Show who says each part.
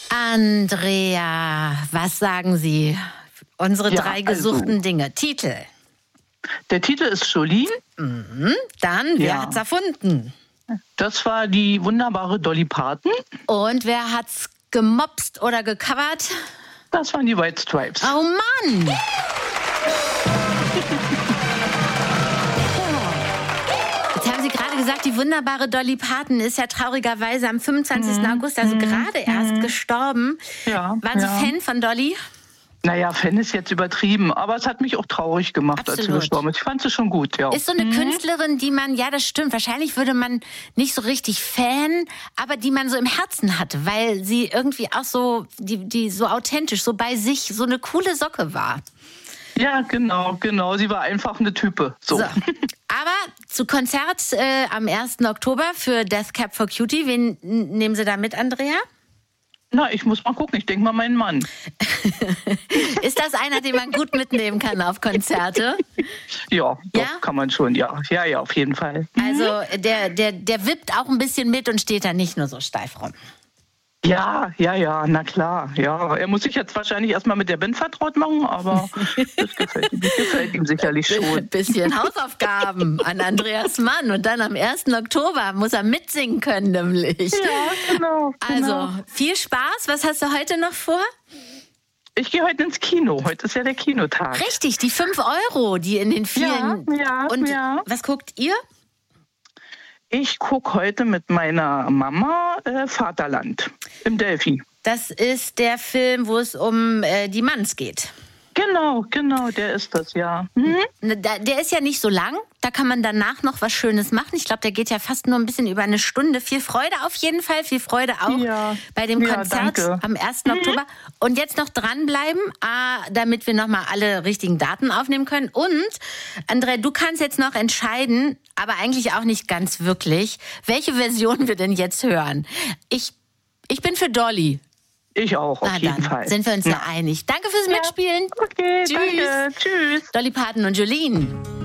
Speaker 1: Andrea, was sagen Sie? Unsere 3 gesuchten Dinge. Titel.
Speaker 2: Der Titel ist Jolene.
Speaker 1: Dann, wer hat's erfunden?
Speaker 2: Das war die wunderbare Dolly Parton.
Speaker 1: Und wer hat's gemopst oder gecovert?
Speaker 2: Das waren die White Stripes.
Speaker 1: Oh Mann! Jetzt haben Sie gerade gesagt, die wunderbare Dolly Parton ist ja traurigerweise am 25. August, also gerade erst gestorben.
Speaker 2: Ja,
Speaker 1: Waren Sie Fan von Dolly?
Speaker 2: Naja, Fan ist jetzt übertrieben, aber es hat mich auch traurig gemacht, als sie gestorben ist. Ich fand sie schon gut, ja.
Speaker 1: Ist so eine Künstlerin, die man, ja das stimmt, wahrscheinlich würde man nicht so richtig Fan, aber die man so im Herzen hatte, weil sie irgendwie auch so, die so authentisch, so bei sich, so eine coole Socke war.
Speaker 2: Ja, genau. Sie war einfach eine Type. So.
Speaker 1: Aber zu Konzert am 1. Oktober für Death Cab for Cutie, wen nehmen Sie da mit, Andrea?
Speaker 2: Na, ich muss mal gucken. Ich denke mal meinen Mann.
Speaker 1: Ist das einer, den man gut mitnehmen kann auf Konzerte?
Speaker 2: Ja, doch, kann man schon, ja. Ja, auf jeden Fall.
Speaker 1: Also der wippt auch ein bisschen mit und steht da nicht nur so steif rum.
Speaker 2: Ja, na klar. Ja, er muss sich jetzt wahrscheinlich erstmal mit der Band vertraut machen, aber das gefällt ihm sicherlich schon.
Speaker 1: Ein bisschen Hausaufgaben an Andreas Mann und dann am 1. Oktober muss er mitsingen können, nämlich.
Speaker 2: Ja, genau.
Speaker 1: Also, viel Spaß. Was hast du heute noch vor?
Speaker 2: Ich gehe heute ins Kino. Heute ist ja der Kinotag.
Speaker 1: Richtig, die 5 €, die in den vielen... Und was guckt ihr?
Speaker 2: Ich gucke heute mit meiner Mama Vaterland im Delphi.
Speaker 1: Das ist der Film, wo es um die Manns geht.
Speaker 2: Genau, der ist das, ja.
Speaker 1: Der ist ja nicht so lang. Da kann man danach noch was Schönes machen. Ich glaube, der geht ja fast nur ein bisschen über eine Stunde. Viel Freude auf jeden Fall. Viel Freude auch bei dem Konzert am 1. Oktober. Und jetzt noch dranbleiben, damit wir nochmal alle richtigen Daten aufnehmen können. Und, Andrea, du kannst jetzt noch entscheiden, aber eigentlich auch nicht ganz wirklich, welche Version wir denn jetzt hören. Ich bin für Dolly.
Speaker 2: Ich auch, auf jeden Fall.
Speaker 1: Sind wir uns ja einig. Danke fürs Mitspielen.
Speaker 2: Okay, danke. Tschüss.
Speaker 1: Dolly Parton und Jolene.